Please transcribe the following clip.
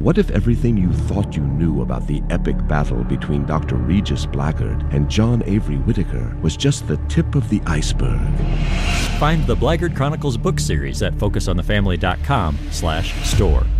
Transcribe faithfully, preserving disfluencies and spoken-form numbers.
What if everything you thought you knew about the epic battle between Doctor Regis Blackguard and John Avery Whitaker was just the tip of the iceberg? Find the Blackguard Chronicles book series at focus on the family dot com slash store.